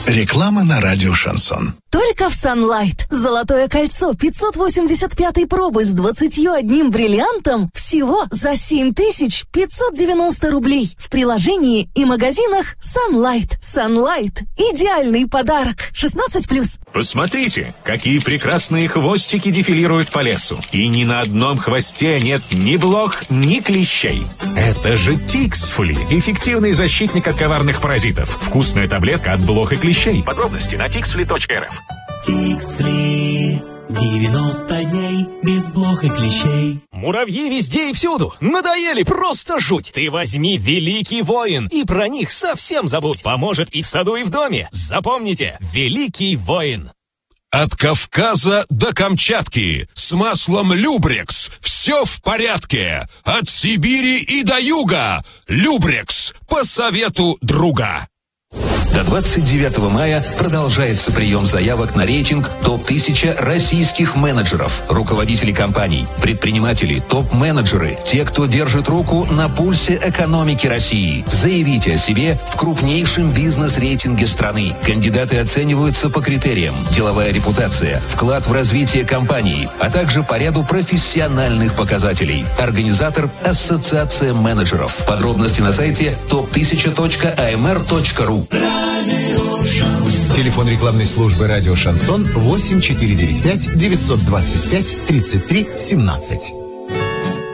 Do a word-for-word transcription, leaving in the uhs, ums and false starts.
Реклама на радио «Шансон». Только в Sunlight. Золотое кольцо пятьсот восемьдесят пятой пробы с двадцатью одним бриллиантом всего за семь тысяч пятьсот девяносто рублей. В приложении и магазинах Sunlight. Sunlight. Идеальный подарок. шестнадцать плюс. Посмотрите, какие прекрасные хвостики дефилируют по лесу. И ни на одном хвосте нет ни блох, ни клещей. Это же Тиксфли. Эффективный защитник от коварных паразитов. Вкусная таблетка от блох и клещей. Подробности на тиксфли точка эр эф. Тиксфли. девяносто дней без блох и клещей. Муравьи везде и всюду. Надоели, просто жуть. Ты возьми Великий Воин и про них совсем забудь. Поможет и в саду, и в доме. Запомните, Великий Воин. От Кавказа до Камчатки с маслом Любрекс все в порядке. От Сибири и до юга Любрекс по совету друга. До двадцать девятого мая продолжается прием заявок на рейтинг топ тысяча российских менеджеров, руководителей компаний, предприниматели, топ-менеджеры, те, кто держит руку на пульсе экономики России. Заявите о себе в крупнейшем бизнес-рейтинге страны. Кандидаты оцениваются по критериям: деловая репутация, вклад в развитие компании, а также по ряду профессиональных показателей. Организатор – Ассоциация менеджеров. Подробности на сайте топ тысяча точка а эм эр точка ру. Телефон рекламной службы «Радио Шансон» восемь четыре девять пять девятьсот двадцать пять тридцать три семнадцать.